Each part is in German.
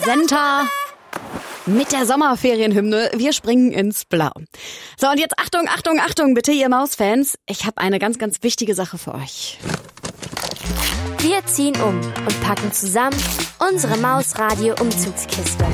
Senta mit der Sommerferienhymne. Wir springen ins Blau. So, und jetzt Achtung, Achtung, Achtung, bitte, ihr Mausfans. Ich habe eine ganz, ganz wichtige Sache für euch. Wir ziehen um und packen zusammen unsere Mausradio-Umzugskiste.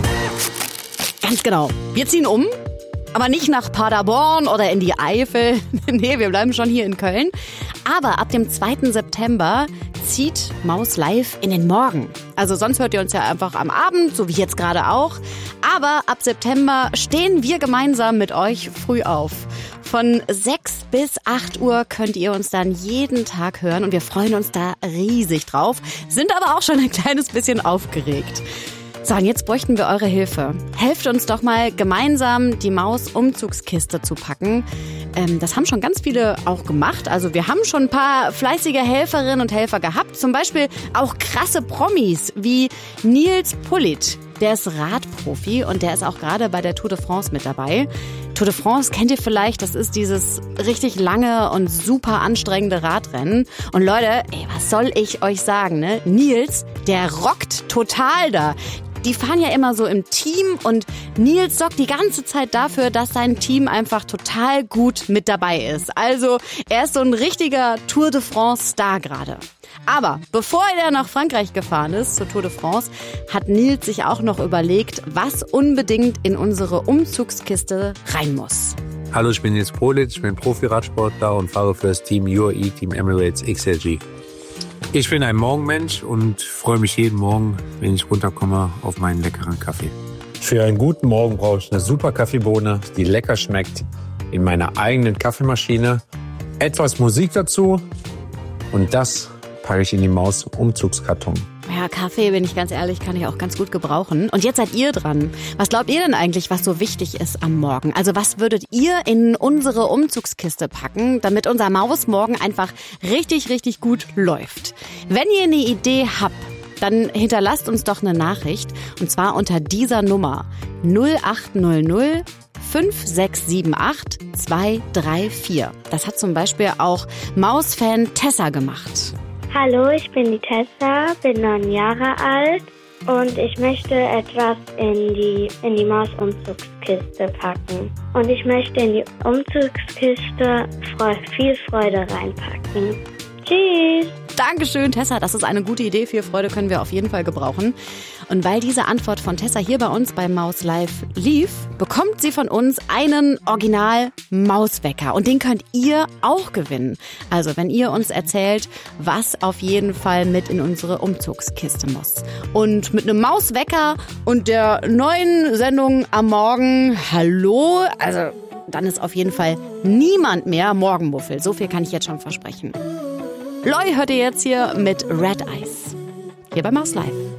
Ganz genau. Wir ziehen um, aber nicht nach Paderborn oder in die Eifel. Nee, wir bleiben schon hier in Köln. Aber ab dem 2. September zieht Maus Live in den Morgen. Also sonst hört ihr uns ja einfach am Abend, so wie jetzt gerade auch. Aber ab September stehen wir gemeinsam mit euch früh auf. Von 6 bis 8 Uhr könnt ihr uns dann jeden Tag hören und wir freuen uns da riesig drauf, sind aber auch schon ein kleines bisschen aufgeregt. So, und jetzt bräuchten wir eure Hilfe. Helft uns doch mal gemeinsam die Maus-Umzugskiste zu packen. Das haben schon ganz viele auch gemacht. Also wir haben schon ein paar fleißige Helferinnen und Helfer gehabt. Zum Beispiel auch krasse Promis wie Nils Pullit. Der ist Radprofi und der ist auch gerade bei der Tour de France mit dabei. Tour de France kennt ihr vielleicht, das ist dieses richtig lange und super anstrengende Radrennen. Und Leute, was soll ich euch sagen, ne? Nils, der rockt total da. Die fahren ja immer so im Team und Nils sorgt die ganze Zeit dafür, dass sein Team einfach total gut mit dabei ist. Also er ist so ein richtiger Tour de France-Star gerade. Aber bevor er nach Frankreich gefahren ist, zur Tour de France, hat Nils sich auch noch überlegt, was unbedingt in unsere Umzugskiste rein muss. Hallo, ich bin Nils Pullit, ich bin Profi-Radsportler und fahre für das Team UAE, Team Emirates XLG. Ich bin ein Morgenmensch und freue mich jeden Morgen, wenn ich runterkomme, auf meinen leckeren Kaffee. Für einen guten Morgen brauche ich eine super Kaffeebohne, die lecker schmeckt, in meiner eigenen Kaffeemaschine, etwas Musik dazu und das packe ich in die Maus-Umzugskarton. Ja, Kaffee, bin ich ganz ehrlich, kann ich auch ganz gut gebrauchen. Und jetzt seid ihr dran. Was glaubt ihr denn eigentlich, was so wichtig ist am Morgen? Also was würdet ihr in unsere Umzugskiste packen, damit unser Mausmorgen einfach richtig, richtig gut läuft? Wenn ihr eine Idee habt, dann hinterlasst uns doch eine Nachricht. Und zwar unter dieser Nummer 0800 5678 234. Das hat zum Beispiel auch Mausfan Tessa gemacht. Hallo, ich bin die Tessa, bin 9 Jahre alt und ich möchte etwas in die Maus-Umzugskiste packen. Und ich möchte in die Umzugskiste viel Freude reinpacken. Tschüss! Dankeschön, Tessa. Das ist eine gute Idee. Viel Freude können wir auf jeden Fall gebrauchen. Und weil diese Antwort von Tessa hier bei uns bei Maus Live lief, bekommt sie von uns einen Original-Mauswecker. Und den könnt ihr auch gewinnen. Also wenn ihr uns erzählt, was auf jeden Fall mit in unsere Umzugskiste muss. Und mit einem Mauswecker und der neuen Sendung am Morgen, hallo, also dann ist auf jeden Fall niemand mehr Morgenmuffel. So viel kann ich jetzt schon versprechen. Loi hört ihr jetzt hier mit Red Eyes. Hier bei Maus Live.